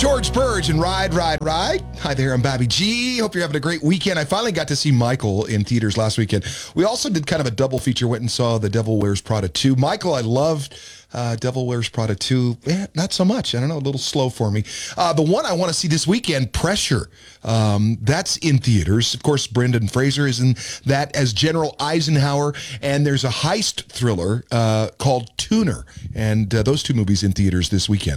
George Burge and Ride, Ride, Ride. Hi there, I'm Bobby G. Hope you're having a great weekend. I finally got to see Michael in theaters last weekend. We also did kind of a double feature, went and saw The Devil Wears Prada 2. Michael, I loved Devil Wears Prada 2. Not so much. I don't know, a little slow for me. The one I want to see this weekend, Pressure. That's in theaters. Of course, Brendan Fraser is in that as General Eisenhower. And there's a heist thriller called Tuner. And those two movies in theaters this weekend.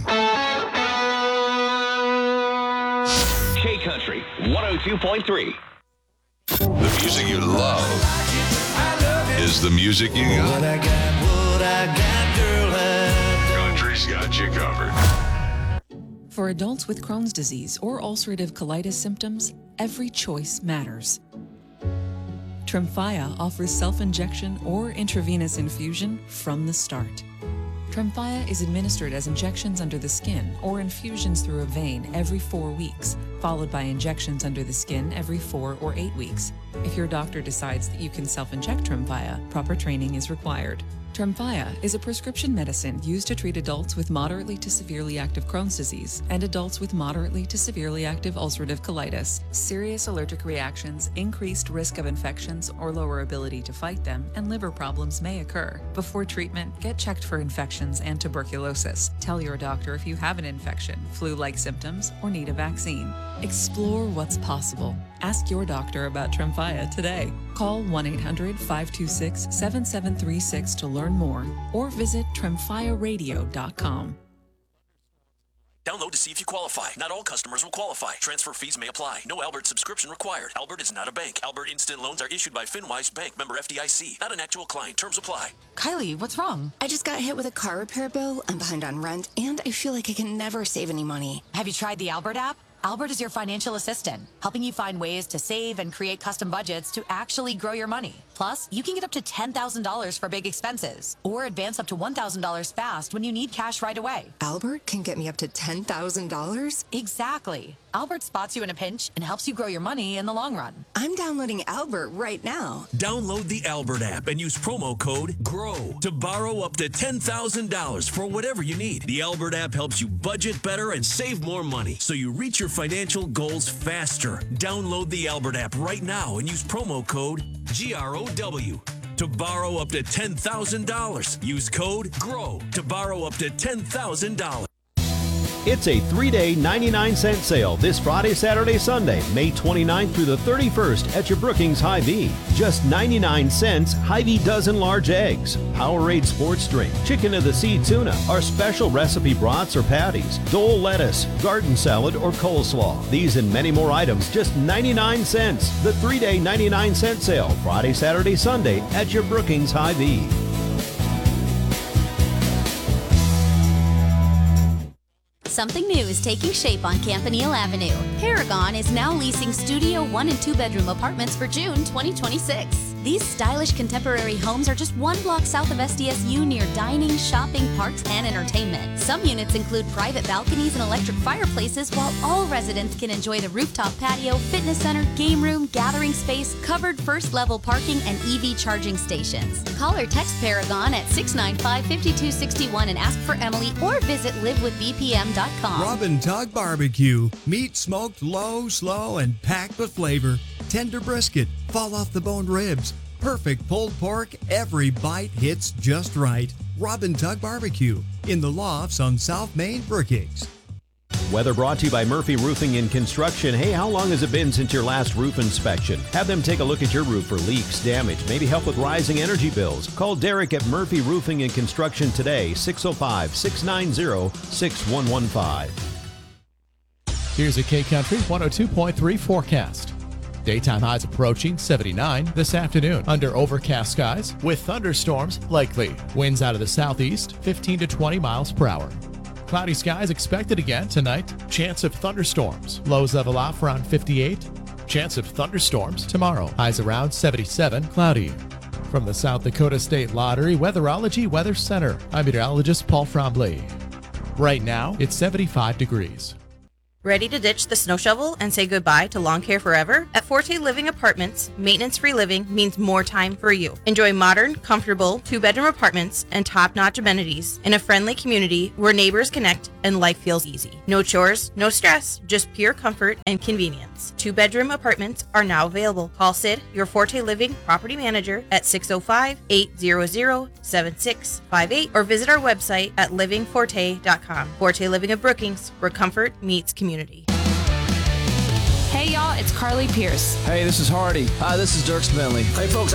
K-Country 102.3. The music you love is the music you got. Country's got you covered. For adults with Crohn's disease or ulcerative colitis symptoms, every choice matters. Tremfya offers self-injection or intravenous infusion from the start. Tremfya is administered as injections under the skin or infusions through a vein every 4 weeks, followed by injections under the skin every 4 or 8 weeks. If your doctor decides that you can self-inject Tremfya, proper training is required. Tremfya is a prescription medicine used to treat adults with moderately to severely active Crohn's disease and adults with moderately to severely active ulcerative colitis. Serious allergic reactions, increased risk of infections or lower ability to fight them, and liver problems may occur. Before treatment, get checked for infections and tuberculosis. Tell your doctor if you have an infection, flu-like symptoms, or need a vaccine. Explore what's possible. Ask your doctor about Tremfya today. Call 1-800-526-7736 to learn more or visit tremfyaradio.com. Download to see if you qualify. Not all customers will qualify. Transfer fees may apply. No Albert subscription required. Albert is not a bank. Albert Instant Loans are issued by FinWise Bank, member FDIC. Not an actual client. Terms apply. Kylie, what's wrong? I just got hit with a car repair bill. I'm behind on rent, and I feel like I can never save any money. Have you tried the Albert app? Albert is your financial assistant, helping you find ways to save and create custom budgets to actually grow your money. Plus, you can get up to $10,000 for big expenses or advance up to $1,000 fast when you need cash right away. Albert can get me up to $10,000? Exactly. Albert spots you in a pinch and helps you grow your money in the long run. I'm downloading Albert right now. Download the Albert app and use promo code GROW to borrow up to $10,000 for whatever you need. The Albert app helps you budget better and save more money so you reach your financial goals faster. Download the Albert app right now and use promo code GROW to borrow up to $10,000. Use code GROW to borrow up to $10,000. It's a 3-day 99-cent sale this Friday, Saturday, Sunday, May 29th through the 31st at your Brookings Hy-Vee. Just 99 cents, Hy-Vee dozen large eggs, Powerade sports drink, chicken of the sea tuna, our special recipe brats or patties, Dole lettuce, garden salad, or coleslaw. These and many more items, just 99 cents. The 3-day 99-cent sale, Friday, Saturday, Sunday at your Brookings Hy-Vee. Something new is taking shape on Campanile Avenue. Paragon is now leasing studio 1 and 2 bedroom apartments for June 2026. These stylish contemporary homes are just 1 block south of SDSU near dining, shopping, parks, and entertainment. Some units include private balconies and electric fireplaces, while all residents can enjoy the rooftop patio, fitness center, game room, gathering space, covered first-level parking, and EV charging stations. Call or text Paragon at 695-5261 and ask for Emily, or visit livewithbpm.com. Robin Tug Barbecue. Meat smoked low, slow, and packed with flavor. Tender brisket, fall off the bone ribs, perfect pulled pork, every bite hits just right. Robin Tug Barbecue in the Lofts on South Main, Brookings. Weather brought to you by Murphy Roofing and Construction. Hey, how long has it been since your last roof inspection? Have them take a look at your roof for leaks, damage, maybe help with rising energy bills. Call Derek at Murphy Roofing and Construction today, 605-690-6115. Here's a K-Country 102.3 forecast. Daytime highs approaching 79 this afternoon under overcast skies with thunderstorms likely. Winds out of the southeast 15 to 20 miles per hour. Cloudy skies expected again tonight. Chance of thunderstorms. Lows level off around 58. Chance of thunderstorms tomorrow. Highs around 77. Cloudy. From the South Dakota State Lottery Weatherology Weather Center, I'm meteorologist Paul Tremblay. Right now, it's 75 degrees. Ready to ditch the snow shovel and say goodbye to lawn care forever? At Forte Living Apartments, maintenance-free living means more time for you. Enjoy modern, comfortable, 2-bedroom apartments and top-notch amenities in a friendly community where neighbors connect and life feels easy. No chores, no stress, just pure comfort and convenience. 2-bedroom apartments are now available. Call Sid, your Forte Living property manager, at 605-800-7658 or visit our website at livingforte.com. Forte Living of Brookings, where comfort meets community. Hey y'all, it's Carly Pierce. Hey, this is Hardy. Hi, this is Dirk Bentley. Hey folks,